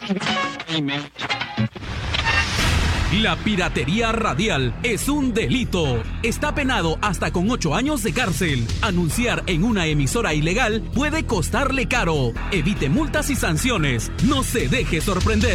La piratería radial es un delito. Está penado hasta con 8 años de cárcel. Anunciar en una emisora ilegal puede costarle caro. Evite multas y sanciones. No se deje sorprender.